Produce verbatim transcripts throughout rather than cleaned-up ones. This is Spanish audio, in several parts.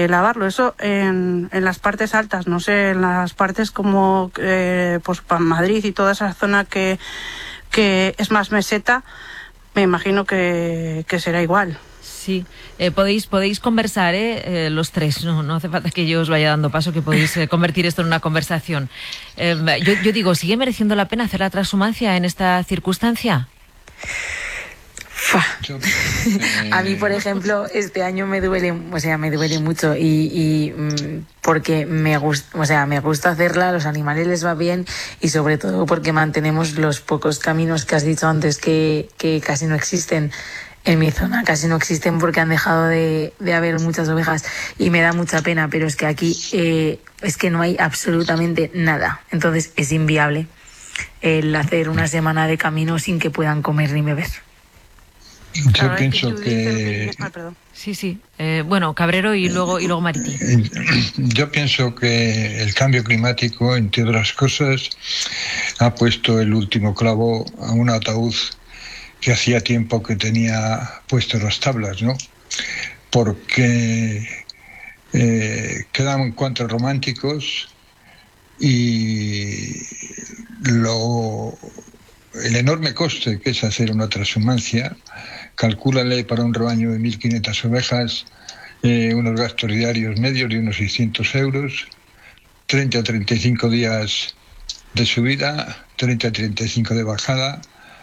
que lavarlo. Eso en, en las partes altas, no sé, en las partes como eh, pues Madrid y toda esa zona que, que es más meseta, me imagino que, que será igual. Sí, eh, podéis podéis conversar, ¿eh? Eh, los tres, no, no hace falta que yo os vaya dando paso, que podéis eh, convertir esto en una conversación. Eh, yo, yo digo, ¿sigue mereciendo la pena hacer la transhumancia en esta circunstancia? A mí, por ejemplo, este año me duele, o sea, me duele mucho y, y porque me gusta, o sea, me gusta hacerla, a los animales les va bien y sobre todo porque mantenemos los pocos caminos que has dicho antes que, que casi no existen. En mi zona casi no existen porque han dejado de, de haber muchas ovejas y me da mucha pena, pero es que aquí eh, es que no hay absolutamente nada. Entonces es inviable el hacer una semana de camino sin que puedan comer ni beber. Yo claro, pienso que... que... Ah, sí, sí. Eh, bueno, Cabrero y luego, y luego Mariti. Yo pienso que el cambio climático, entre otras cosas, ha puesto el último clavo a un ataúd que hacía tiempo que tenía puestas las tablas, ¿no? Porque eh, quedan encuentros románticos y lo, el enorme coste que es hacer una transhumancia, calcúlale para un rebaño de mil quinientas ovejas eh, unos gastos diarios medios de unos seiscientos euros, treinta a treinta y cinco días de subida, treinta a treinta y cinco de bajada.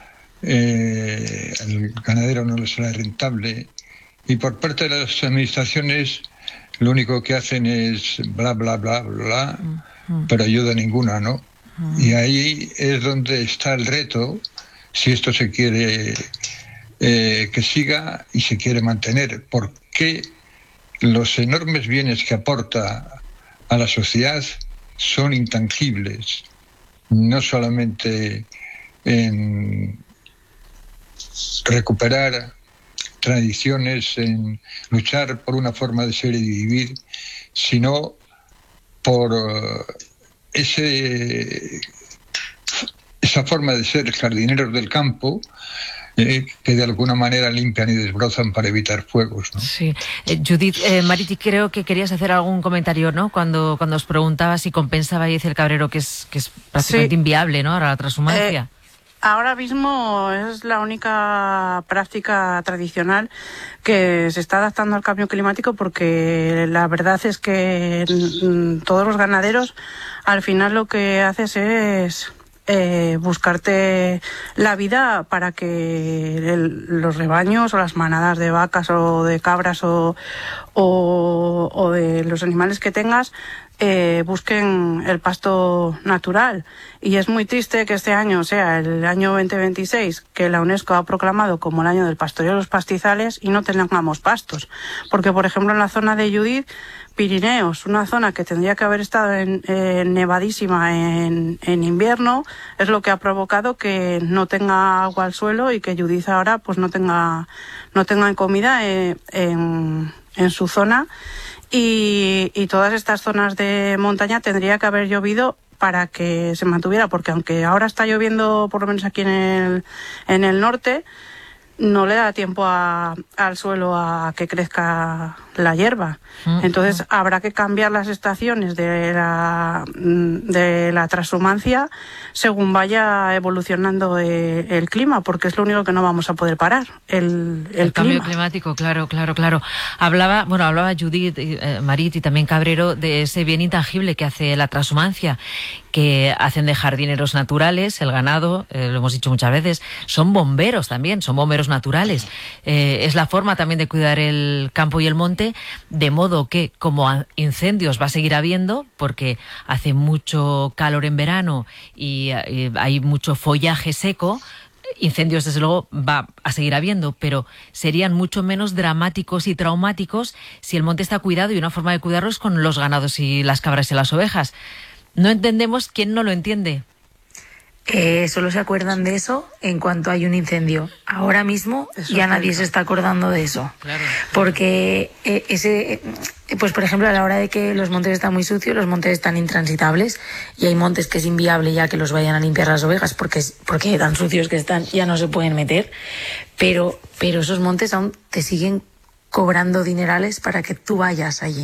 Eh, al ganadero no le será rentable y por parte de las administraciones lo único que hacen es bla bla bla bla, uh-huh. pero ayuda ninguna, ¿no? Uh-huh. Y ahí es donde está el reto, si esto se quiere eh, que siga y se quiere mantener, porque los enormes bienes que aporta a la sociedad son intangibles, no solamente en recuperar tradiciones, en luchar por una forma de ser y de vivir, sino por uh, ese esa forma de ser jardineros del campo eh, que de alguna manera limpian y desbrozan para evitar fuegos, ¿no? Sí. Eh, Judith, eh, Mariti, creo que querías hacer algún comentario, ¿no? Cuando, cuando os preguntaba si compensaba, y dice el Cabrero que es, que es prácticamente sí. inviable, ¿no? Ahora la transhumancia. Eh... Ahora mismo es la única práctica tradicional que se está adaptando al cambio climático, porque la verdad es que todos los ganaderos al final lo que haces es eh, buscarte la vida para que el, los rebaños o las manadas de vacas o de cabras o, o, o de los animales que tengas Eh, busquen el pasto natural. Y es muy triste que este año sea el año veinte veintiséis, que la UNESCO ha proclamado como el año del pastoreo de los pastizales, y no tengamos pastos. Porque, por ejemplo, en la zona de Judith, Pirineos, una zona que tendría que haber estado en, eh, nevadísima en, en invierno, es lo que ha provocado que no tenga agua al suelo y que Judith ahora pues no tenga, no tenga comida eh, en, en su zona. Y, y todas estas zonas de montaña tendría que haber llovido para que se mantuviera, porque aunque ahora está lloviendo, por lo menos aquí en el, en el norte, no le da tiempo a, al suelo a que crezca la hierba. Entonces habrá que cambiar las estaciones de la, de la transhumancia según vaya evolucionando el, el clima, porque es lo único que no vamos a poder parar, el, el, el cambio clima. climático, claro, claro, claro. Hablaba, bueno, hablaba Judith, eh, Marit y también Cabrero de ese bien intangible que hace la transhumancia, que hacen de jardineros naturales, el ganado, eh, lo hemos dicho muchas veces, son bomberos también, son bomberos naturales. Eh, es la forma también de cuidar el campo y el monte, de modo que como incendios va a seguir habiendo, porque hace mucho calor en verano y, y hay mucho follaje seco, incendios desde luego va a seguir habiendo, pero serían mucho menos dramáticos y traumáticos si el monte está cuidado, y una forma de cuidarlo es con los ganados y las cabras y las ovejas. No entendemos quién no lo entiende. Eh, solo se acuerdan de eso en cuanto hay un incendio. Ahora mismo eso ya nadie se está acordando de eso. Claro, claro. Porque eh, ese, eh, pues por ejemplo, a la hora de que los montes están muy sucios, los montes están intransitables, y hay montes que es inviable ya que los vayan a limpiar las ovejas porque, porque tan sucios que están ya no se pueden meter. Pero, pero esos montes aún te siguen cobrando dinerales para que tú vayas allí.